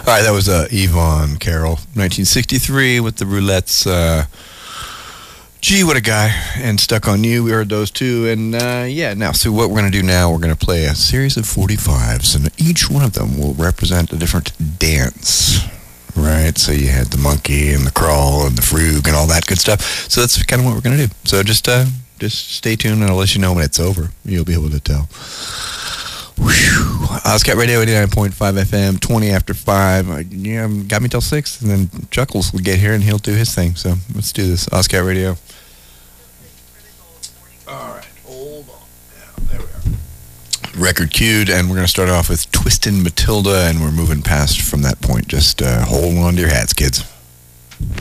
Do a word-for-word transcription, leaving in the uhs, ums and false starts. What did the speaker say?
right, that was uh, Yvonne Carroll, nineteen sixty-three, with the Roulettes. Uh, Gee, what a guy. And Stuck on You, we heard those two. And uh, yeah, now, so what we're going to do now, we're going to play a series of forty-fives, and each one of them will represent a different dance. Right? So you had the monkey and the crawl and the frug and all that good stuff. So that's kind of what we're going to do. So just uh, just stay tuned, and I'll let you know when it's over. You'll be able to tell. Ozcat Radio eighty-nine point five F M, twenty after five. Uh, yeah, got me till six, and then Chuckles will get here and he'll do his thing. So let's do this. Ozcat Radio. All right, hold on. Yeah, there we are. Record queued, and we're going to start off with Twistin' Matilda, and we're moving past from that point. Just uh, hold on to your hats, kids.